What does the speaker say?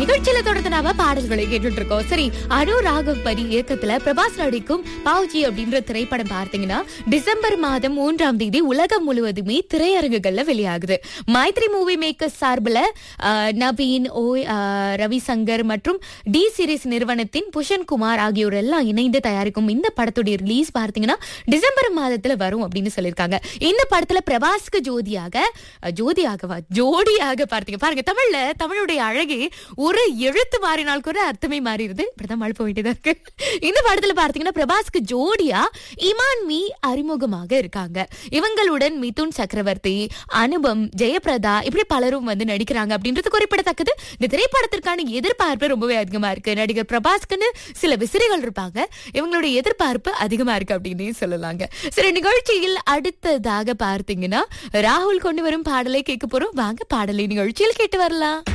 நிகழ்ச்சியில தொடர்ந்து நாம பாடல்களை கேட்டுட்டு இருக்கோம். சரி, அனு ராகவ் பரி இயக்கத்துல பிரபாஸ் நடிக்கும் பாவ்ஜி அப்படின்ற திரைப்படம் பார்த்தீங்கன்னா டிசம்பர் மாதம் 3ஆம் தேதி உலகம் முழுவதுமே திரையரங்குகள்ல வெளியாகுது. மைத்ரி மூவி மேக்கர்ஸ் சார்பில் நவீன் ரவிசங்கர் மற்றும் டி சீரிஸ் நிறுவனத்தின் புஷன் குமார் ஆகியோர் எல்லாம் இணைந்து தயாரிக்கும் இந்த படத்துடைய ரிலீஸ் பார்த்தீங்கன்னா டிசம்பர் மாதத்துல வரும் அப்படின்னு சொல்லியிருக்காங்க. இந்த படத்துல பிரபாஸ்க்கு ஜோடியாக பாருங்க தமிழுடைய அழகே ஒரு எழுத்து மாறினால் கூட அர்த்தமே மாறிடுது. இப்படிதான் மழை போயிட்டு தான் இருக்கு. இந்த படத்துல பார்த்தீங்கன்னா பிரபாஸ்க்கு ஜோடியா இமான் மீ அறிமுகமாக இருக்காங்க. இவங்களுடன் மிதுன் சக்கரவர்த்தி, அனுபம், ஜெயபிரதா இப்படி பலரும் வந்து நடிக்கிறாங்க அப்படின்றது குறிப்பிடத்தக்கது. இந்த திரைப்படத்திற்கான எதிர்பார்ப்பு ரொம்பவே அதிகமா இருக்கு. நடிகர் பிரபாஸ்க்குன்னு சில விசிறிகள் இருப்பாங்க, இவங்களுடைய எதிர்பார்ப்பு அதிகமா இருக்கு அப்படின்னு சொல்லலாங்க. சரி, நிகழ்ச்சியில் அடுத்ததாக பார்த்தீங்கன்னா ராகுல் கொண்டு வரும் பாடலை கேட்க போறோம். வாங்க பாடலை நிகழ்ச்சியில் கேட்டு வரலாம்.